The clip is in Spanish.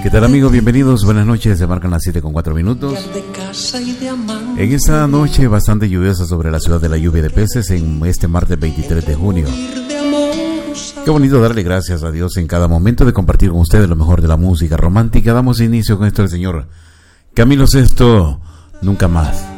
¿Qué tal, amigos? Bienvenidos, buenas noches. Se marcan las 7:04. En esta noche bastante lluviosa sobre la ciudad de la lluvia de peces en este martes 23 de junio. Qué bonito darle gracias a Dios en cada momento de compartir con ustedes lo mejor de la música romántica. Damos inicio con esto del señor Camilo VI, Nunca Más.